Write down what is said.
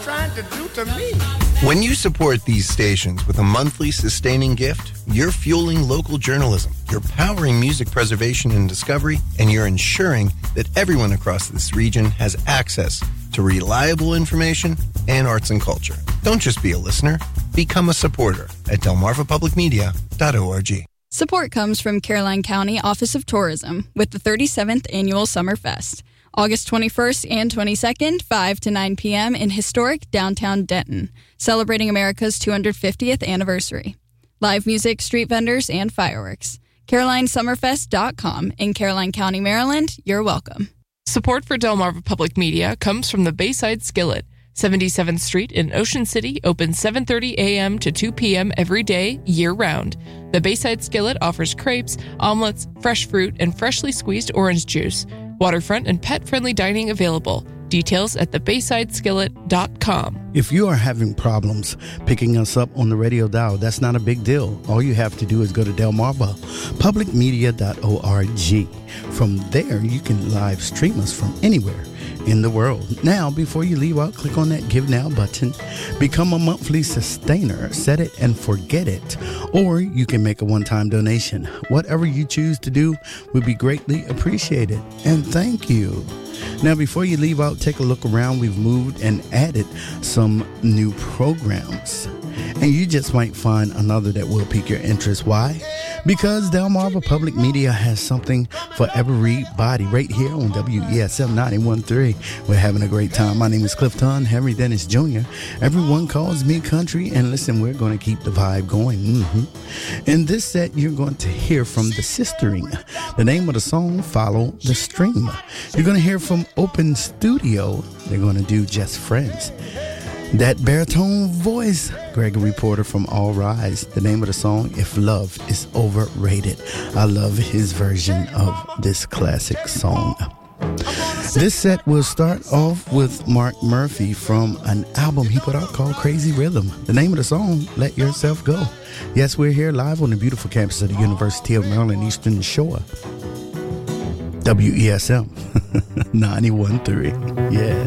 trying to do to me? When you support these stations with a monthly sustaining gift, you're fueling local journalism, you're powering music preservation and discovery, and you're ensuring that everyone across this region has access to reliable information and arts and culture. Don't just be a listener, become a supporter at delmarvapublicmedia.org. Support comes from Caroline County Office of Tourism with the 37th Annual Summer Fest, August 21st and 22nd, 5 to 9 p.m. in historic downtown Denton, celebrating America's 250th anniversary. Live music, street vendors, and fireworks. CarolineSummerfest.com in Caroline County, Maryland. You're welcome. Support for Delmarva Public Media comes from the Bayside Skillet, 77th Street in Ocean City, open 7:30 a.m. to 2 p.m. every day, year-round. The Bayside Skillet offers crepes, omelets, fresh fruit, and freshly squeezed orange juice. Waterfront and pet-friendly dining available. Details at thebaysideskillet.com. If you are having problems picking us up on the radio dial, that's not a big deal. All you have to do is go to delmarvapublicmedia.org. From there, you can live stream us from anywhere in the world. Now, before you leave out, click on that Give Now button. Become a monthly sustainer. Set it and forget it. Or you can make a one-time donation. Whatever you choose to do would be greatly appreciated. And thank you. Now, before you leave out, take a look around. We've moved and added some new programs. And you just might find another that will pique your interest. Why? Because Delmarva Public Media has something for everybody right here on WESM 91.3. We're having a great time. My name is Clifton Henry Dennis Jr. Everyone calls me country. And listen, we're going to keep the vibe going. In this set, you're going to hear from The Sistering. The name of the song, Follow the Stream. You're going to hear from Open Studio. They're going to do Just Friends. That baritone voice, Gregory Porter from All Rise. The name of the song, If Love is Overrated. I love his version of this classic song. This set will start off with Mark Murphy from an album he put out called Crazy Rhythm. The name of the song, Let Yourself Go. Yes, we're here live on the beautiful campus of the University of Maryland Eastern Shore. WESM 91.3. Yeah.